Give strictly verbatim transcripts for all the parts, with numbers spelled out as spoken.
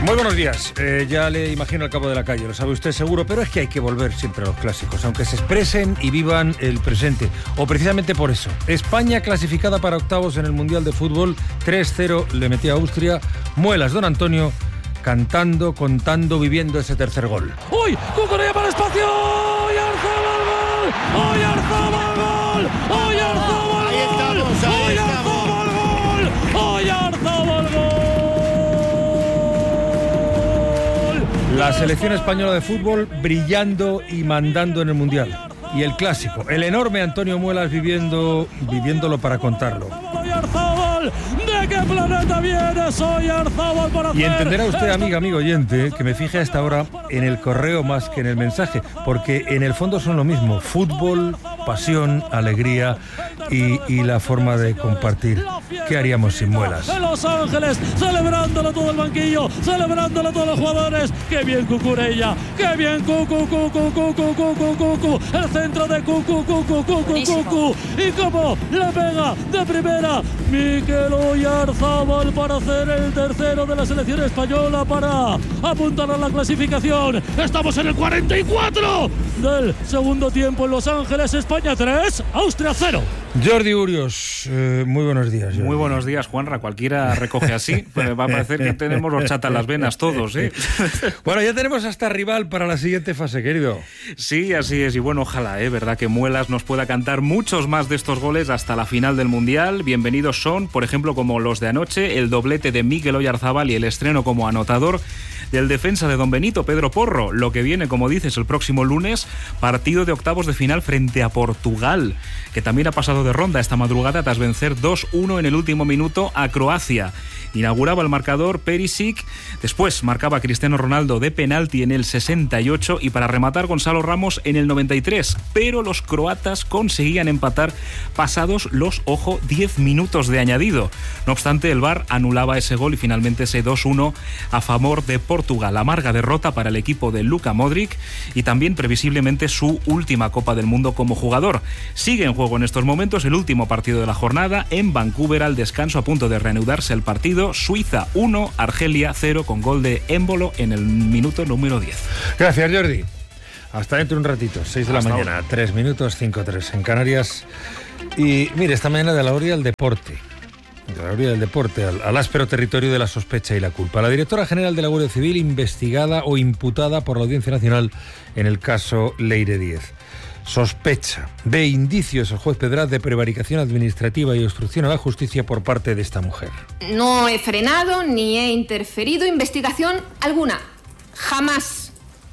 Muy buenos días. Eh, ya le imagino al cabo de la calle, lo sabe usted seguro, pero es que hay que volver siempre a los clásicos, aunque se expresen y vivan el presente. O precisamente por eso. España clasificada para octavos en el Mundial de Fútbol, tres cero le metía a Austria. Muelas, don Antonio, cantando, contando, viviendo ese tercer gol. ¡Uy! ¡Cucurella para el espacio! ¡Hoy Arzabal gol! ¡Hoy Arzabal gol! ¡Hoy Arzabal gol! Ahí estamos, ahí ¡Hoy estamos. Arzabal gol! ¡Hoy Arzabal gol! La selección española de fútbol brillando y mandando en el Mundial. Y el clásico, el enorme Antonio Muelas viviendo, viviéndolo para contarlo. ¡Hoy Arzabal! ¿De qué planeta vienes hoy, Arzabal, para hacer? Y entenderá usted, amiga, amigo oyente, que me fije a esta hora en el correo más que en el mensaje, porque en el fondo son lo mismo: fútbol, pasión, alegría y, y la forma de compartir. ¿Qué haríamos sin Muelas? En Los Ángeles, celebrándolo todo el banquillo, celebrándolo todos los jugadores. ¡Qué bien Cucurella! ¡Qué bien Cucu, Cucu, Cucu, Cucu, Cucu! El centro de Cucu, Cucu, Cucu, Cucu. Y cómo le pega de primera Mikel Oyarzabal para hacer el tercero de la selección española, para apuntar a la clasificación. Estamos en el cuarenta y cuatro del segundo tiempo en Los Ángeles. España tres, Austria cero. Jordi Urios, eh, muy buenos días. Jordi. Muy buenos días, Juanra. Cualquiera recoge así. Pues va a parecer que tenemos horchata en las venas todos, ¿eh? Bueno, ya tenemos hasta rival para la siguiente fase, querido. Sí, así es. Y bueno, ojalá, ¿eh? Verdad que Muelas nos pueda cantar muchos más de estos goles hasta la final del Mundial. Bienvenidos son, por ejemplo, como los de anoche, el doblete de Mikel Oyarzabal y el estreno como anotador del defensa de Don Benito, Pedro Porro. Lo que viene, como dices, el próximo lunes, partido de octavos de final frente a Portugal, que también ha pasado de ronda esta madrugada tras vencer dos uno en el último minuto a Croacia. Inauguraba el marcador Perisic, después marcaba Cristiano Ronaldo de penalti en el sesenta y ocho y para rematar Gonzalo Ramos en el noventa y tres, pero los croatas conseguían empatar pasados los, ojo, diez minutos de añadido. No obstante, el V A R anulaba ese gol y finalmente ese dos uno a favor de Portugal. Amarga derrota para el equipo de Luka Modric y también previsiblemente su última Copa del Mundo como jugador. Sigue en juego en estos momentos el último partido de la jornada en Vancouver, al descanso, a punto de reanudarse el partido. Suiza uno, Argelia cero, con gol de Émbolo en el minuto número diez. Gracias, Jordi. Hasta dentro de un ratito, seis de la Hasta mañana, ahora. tres minutos, cinco tres en Canarias. Y mire, esta mañana de la orilla del deporte, de la orilla del deporte, al, al áspero territorio de la sospecha y la culpa. La directora general de la Guardia Civil investigada o imputada por la Audiencia Nacional en el caso Leire Díez. Sospecha, ve indicios el juez Pedraz de prevaricación administrativa y obstrucción a la justicia por parte de esta mujer. No he frenado ni he interferido investigación alguna. Jamás.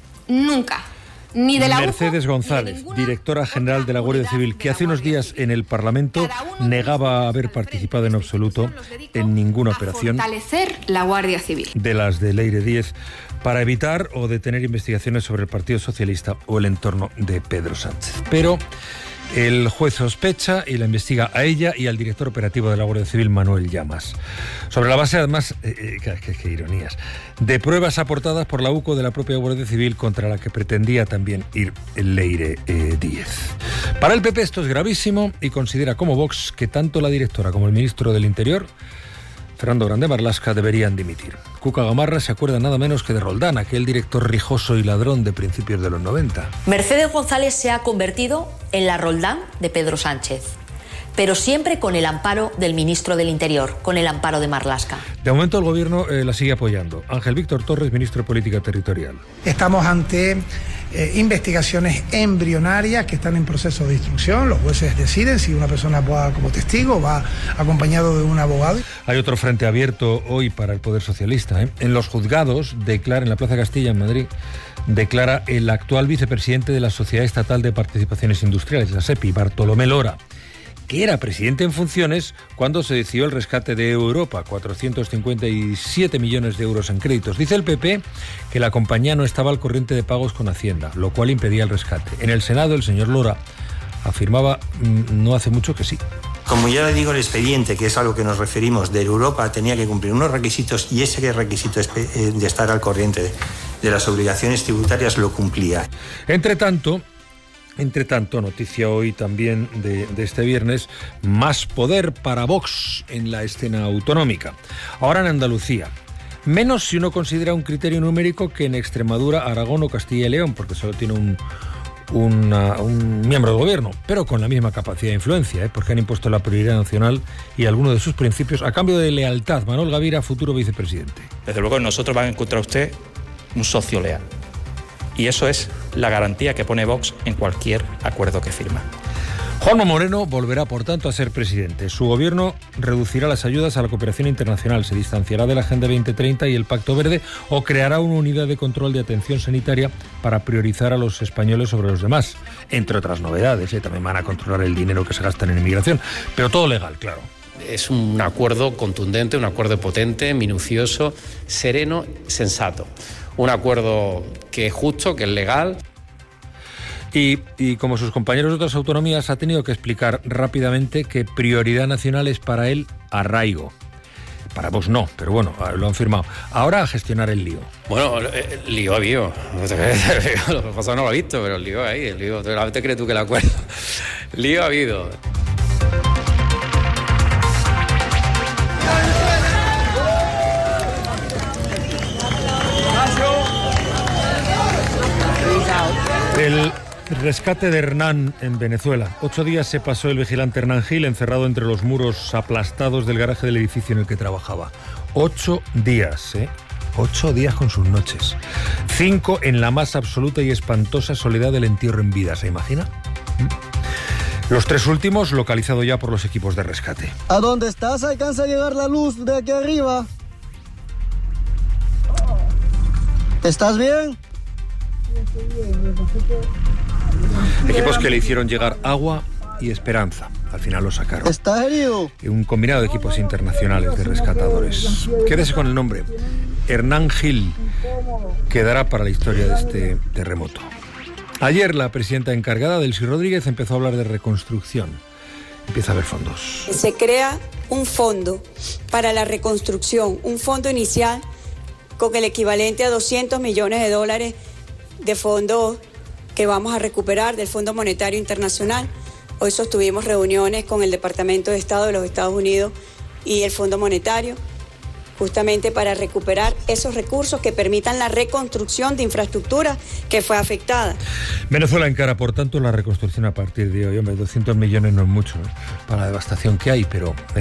Nunca. Ni de la Mercedes U J O, González, ni de ninguna directora general de la Guardia Civil, que hace unos días en el Parlamento negaba haber participado en absoluto en ninguna operación a fortalecer la Guardia Civil. de las de Leire Díez para evitar o detener investigaciones sobre el Partido Socialista o el entorno de Pedro Sánchez. Pero el juez sospecha y la investiga a ella y al director operativo de la Guardia Civil, Manuel Llamas. Sobre la base, además, eh, eh, qué, qué, qué ironías, de pruebas aportadas por la U C O de la propia Guardia Civil contra la que pretendía también ir Leire eh, Díez. Para el P P esto es gravísimo y considera como Vox que tanto la directora como el ministro del Interior, Fernando Grande Marlaska, deberían dimitir. Cuca Gamarra se acuerda nada menos que de Roldán, aquel director rijoso y ladrón de principios de los noventa. Mercedes González se ha convertido en la Roldán de Pedro Sánchez, pero siempre con el amparo del ministro del Interior, con el amparo de Marlaska. De momento el gobierno eh, la sigue apoyando. Ángel Víctor Torres, ministro de Política Territorial. Estamos ante eh, investigaciones embrionarias que están en proceso de instrucción. Los jueces deciden si una persona va como testigo, va acompañado de un abogado. Hay otro frente abierto hoy para el Poder Socialista. ¿eh? En los juzgados, declara en la Plaza Castilla, en Madrid, declara el actual vicepresidente de la Sociedad Estatal de Participaciones Industriales, la SEPI, Bartolomé Lora, que era presidente en funciones cuando se decidió el rescate de Europa, cuatrocientos cincuenta y siete millones de euros en créditos. Dice el P P que la compañía no estaba al corriente de pagos con Hacienda, lo cual impedía el rescate. En el Senado, el señor Lora afirmaba mmm, no hace mucho que sí. Como ya le digo, el expediente, que es a lo que nos referimos, de Europa tenía que cumplir unos requisitos y ese requisito de estar al corriente de las obligaciones tributarias lo cumplía. Entre tanto, Entre tanto, noticia hoy también de, de este viernes, más poder para Vox en la escena autonómica. Ahora en Andalucía. Menos si uno considera un criterio numérico que en Extremadura, Aragón o Castilla y León, porque solo tiene un, una, un miembro del gobierno, pero con la misma capacidad de influencia, ¿eh? Porque han impuesto la prioridad nacional y algunos de sus principios a cambio de lealtad. Manuel Gavira, futuro vicepresidente. Desde luego nosotros vamos a encontrar usted un socio leal. Y eso es la garantía que pone Vox en cualquier acuerdo que firma. Juanma Moreno volverá, por tanto, a ser presidente. Su gobierno reducirá las ayudas a la cooperación internacional, se distanciará de la Agenda veinte treinta y el Pacto Verde o creará una unidad de control de atención sanitaria para priorizar a los españoles sobre los demás. Entre otras novedades, ¿eh? También van a controlar el dinero que se gasta en inmigración, pero todo legal, claro. Es un acuerdo contundente, un acuerdo potente, minucioso, sereno, sensato. Un acuerdo que es justo, que es legal. Y, y como sus compañeros de otras autonomías ha tenido que explicar rápidamente que prioridad nacional es para él arraigo. Para vos no, pero bueno, lo han firmado. Ahora a gestionar el lío. Bueno, el lío ha habido. Lo que pasa no lo he visto, pero el lío ahí. El lío, ¿te crees tú que el acuerdo? El lío ha habido. El rescate de Hernán en Venezuela. Ocho días se pasó el vigilante Hernán Gil encerrado entre los muros aplastados del garaje del edificio en el que trabajaba. Ocho días, ¿eh? Ocho días con sus noches. Cinco en la más absoluta y espantosa soledad del entierro en vida, ¿se imagina? Los tres últimos localizados ya por los equipos de rescate. ¿A dónde estás? ¿Alcanza a llegar la luz de aquí arriba? ¿Estás bien? Equipos que le hicieron llegar agua y esperanza. Al final lo sacaron. ¿Estás herido? Un combinado de equipos internacionales de rescatadores. Quédese con el nombre. Hernán Gil quedará para la historia de este terremoto. Ayer la presidenta encargada, Delcy Rodríguez, empezó a hablar de reconstrucción. Empieza a haber fondos. Se crea un fondo para la reconstrucción, un fondo inicial con el equivalente a doscientos millones de dólares de fondos que vamos a recuperar del Fondo Monetario Internacional. Hoy sostuvimos reuniones con el Departamento de Estado de los Estados Unidos y el Fondo Monetario, justamente para recuperar esos recursos que permitan la reconstrucción de infraestructura que fue afectada. Venezuela encara, por tanto, la reconstrucción a partir de hoy. Hombre, doscientos millones no es mucho, ¿eh?, para la devastación que hay, pero es